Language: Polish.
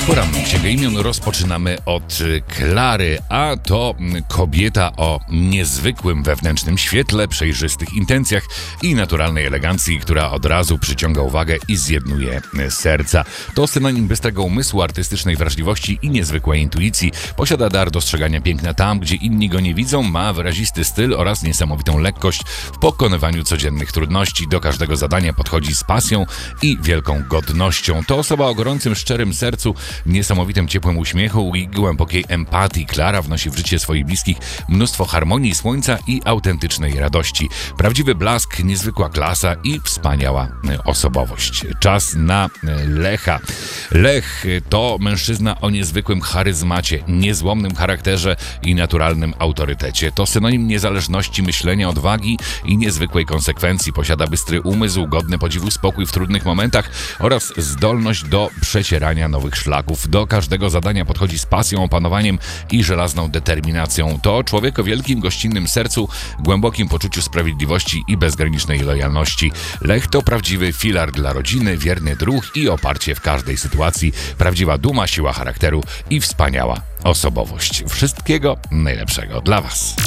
Poranną Księgę Imion rozpoczynamy od Klary, a to kobieta o niezwykłym wewnętrznym świetle, przejrzystych intencjach i naturalnej elegancji, która od razu przyciąga uwagę i zjednuje serca. To synonim bystrego umysłu, artystycznej wrażliwości i niezwykłej intuicji. Posiada dar dostrzegania piękna tam, gdzie inni go nie widzą, ma wyrazisty styl oraz niesamowitą lekkość w pokonywaniu codziennych trudności. Do każdego zadania podchodzi z pasją i wielką godnością. To osoba o gorącym, szczerym sercu, niesamowitym ciepłym uśmiechu i głębokiej empatii. Klara wnosi w życie swoich bliskich mnóstwo harmonii, słońca i autentycznej radości. Prawdziwy blask, niezwykła klasa i wspaniała osobowość. Czas na Lecha. Lech to mężczyzna o niezwykłym charyzmacie, niezłomnym charakterze i naturalnym autorytecie. To synonim niezależności myślenia, odwagi i niezwykłej konsekwencji. Posiada bystry umysł, godny podziwu spokój w trudnych momentach oraz zdolność do przecierania nowych szlaków. Do każdego zadania podchodzi z pasją, opanowaniem i żelazną determinacją. To człowiek o wielkim, gościnnym sercu, głębokim poczuciu sprawiedliwości i bezgranicznej lojalności. Lech to prawdziwy filar dla rodziny, wierny druh i oparcie w każdej sytuacji. Prawdziwa duma, siła charakteru i wspaniała osobowość. Wszystkiego najlepszego dla Was.